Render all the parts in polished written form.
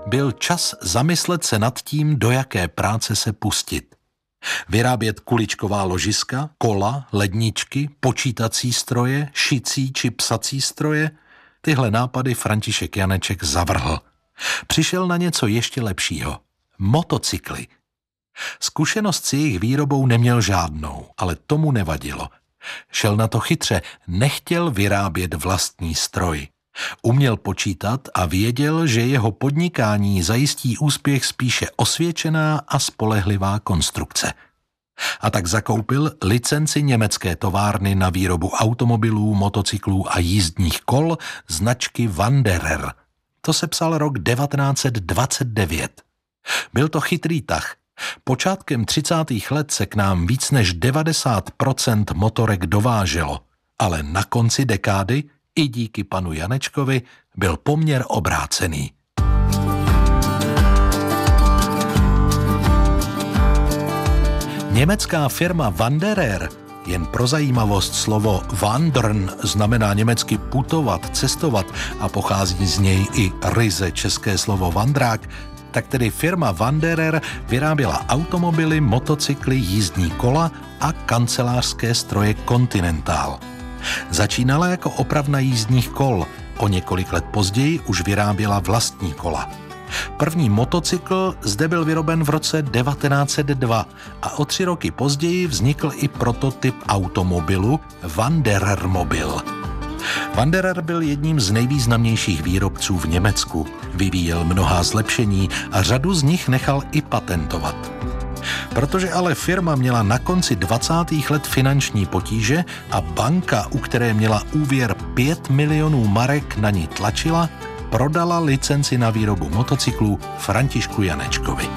byl čas zamyslet se nad tím, do jaké práce se pustit. Vyrábět kuličková ložiska, kola, ledničky, počítací stroje, šicí či psací stroje, tyhle nápady František Janeček zavrhl. Přišel na něco ještě lepšího. Motocykly. Zkušenost s jejich výrobou neměl žádnou, ale tomu nevadilo. Šel na to chytře, nechtěl vyrábět vlastní stroj. Uměl počítat a věděl, že jeho podnikání zajistí úspěch spíše osvědčená a spolehlivá konstrukce. A tak zakoupil licenci německé továrny na výrobu automobilů, motocyklů a jízdních kol značky Wanderer. To se psal rok 1929. Byl to chytrý tah. Počátkem 30. let se k nám víc než 90% motorek dováželo, ale na konci dekády i díky panu Janečkovi byl poměr obrácený. Německá firma Wanderer, jen pro zajímavost slovo wandern znamená německy putovat, cestovat a pochází z něj i ryze české slovo vandrák, tak tedy firma Wanderer vyráběla automobily, motocykly, jízdní kola a kancelářské stroje Continental. Začínala jako opravna jízdních kol, o několik let později už vyráběla vlastní kola. První motocykl zde byl vyroben v roce 1902 a o 3 roky později vznikl i prototyp automobilu Wanderer Mobil. Wanderer byl jedním z nejvýznamnějších výrobců v Německu. Vyvíjel mnohá zlepšení a řadu z nich nechal i patentovat. Protože ale firma měla na konci 20. let finanční potíže a banka, u které měla úvěr 5 milionů marek, na ní tlačila, prodala licenci na výrobu motocyklů Františku Janečkovi.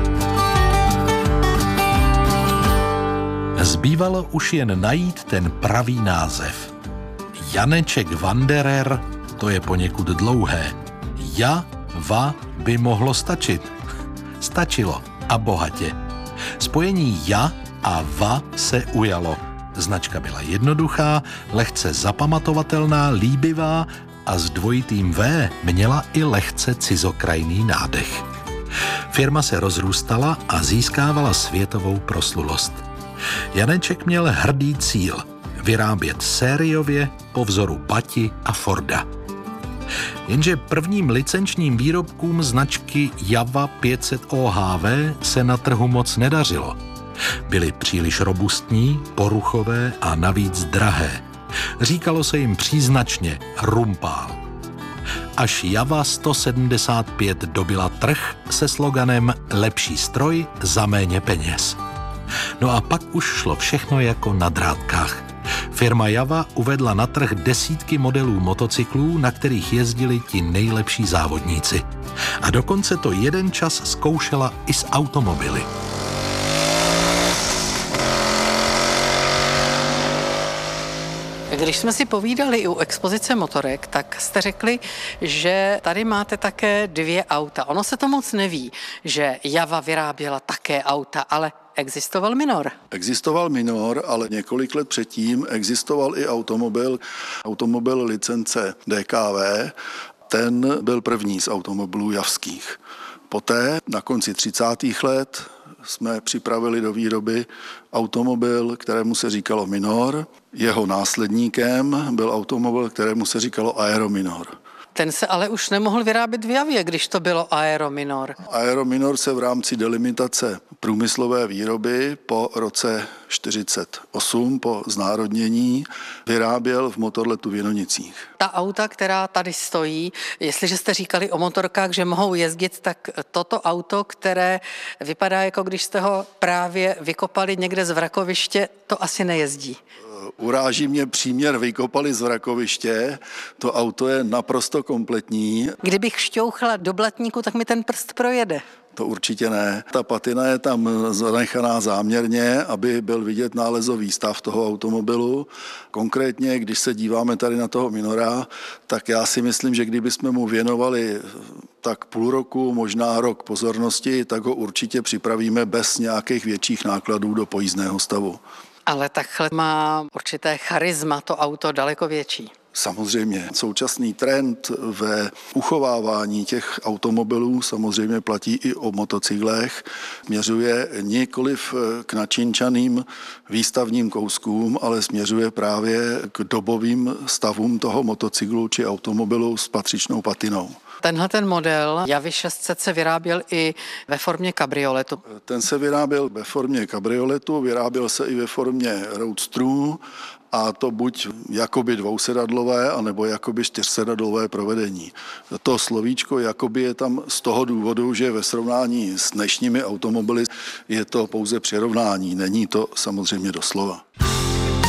Zbývalo už jen najít ten pravý název. Janeček Wanderer, to je poněkud dlouhé. Ja-va by mohlo stačit. Stačilo a bohatě. Spojení ja a va se ujalo. Značka byla jednoduchá, lehce zapamatovatelná, líbivá a s dvojitým V měla i lehce cizokrajný nádech. Firma se rozrůstala a získávala světovou proslulost. Janeček měl hrdý cíl – vyrábět sériově po vzoru Bati a Forda. Jenže prvním licenčním výrobkům značky Java 500 OHV se na trhu moc nedařilo. Byly příliš robustní, poruchové a navíc drahé. Říkalo se jim příznačně rumpál. Až Java 175 dobila trh se sloganem lepší stroj za méně peněz. No a pak už šlo všechno jako na drátkách. Firma Java uvedla na trh desítky modelů motocyklů, na kterých jezdili ti nejlepší závodníci. A dokonce to jeden čas zkoušela i s automobily. Když jsme si povídali i u expozice motorek, tak jste řekli, že tady máte také 2 auta. Ono se to moc neví, že Java vyráběla také auta, ale existoval Minor. Existoval Minor, ale několik let předtím existoval i automobil licence DKV. Ten byl první z automobilů javských. Poté na konci 30. let jsme připravili do výroby automobil, kterému se říkalo Minor. Jeho následníkem byl automobil, kterému se říkalo Aerominor. Ten se ale už nemohl vyrábět v Javě, když to bylo Aerominor. Aerominor se v rámci delimitace průmyslové výroby po roce 1948, po znárodnění, vyráběl v Motorletu v Jinonicích. Ta auta, která tady stojí, jestliže jste říkali o motorkách, že mohou jezdit, tak toto auto, které vypadá, jako když jste ho právě vykopali někde z vrakoviště, to asi nejezdí. Uráží mě příměr vykopali z vrakoviště, to auto je naprosto kompletní. Kdybych šťouchla do blatníku, tak mi ten prst projede. To určitě ne. Ta patina je tam zanechaná záměrně, aby byl vidět nálezový stav toho automobilu. Konkrétně, když se díváme tady na toho Minora, tak já si myslím, že kdybychom mu věnovali tak půl roku, možná rok pozornosti, tak ho určitě připravíme bez nějakých větších nákladů do pojízdného stavu. Ale takhle má určité charisma to auto daleko větší. Samozřejmě současný trend ve uchovávání těch automobilů samozřejmě platí i o motocyklech. Směřuje nikoliv k načinčaným výstavním kouskům, ale směřuje právě k dobovým stavům toho motocyklu či automobilu s patřičnou patinou. Tenhle ten model Javy 600 se vyráběl i ve formě kabrioletu. Ten se vyráběl ve formě kabrioletu, vyráběl se i ve formě roadsterů, a to buď jakoby dvousedadlové, anebo jakoby čtyřsedadlové provedení. To slovíčko jakoby je tam z toho důvodu, že ve srovnání s dnešními automobily je to pouze přirovnání, není to samozřejmě doslova.